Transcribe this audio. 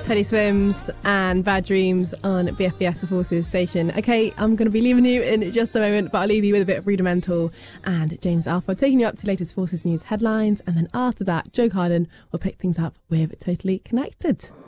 Teddy Swims and Bad Dreams on BFBS The Forces station. Okay, I'm going to be leaving you in just a moment, but I'll leave you with a bit of Rudimental and James Alford taking you up to latest Forces news headlines. And then after that, Joe Carden will pick things up with Totally Connected.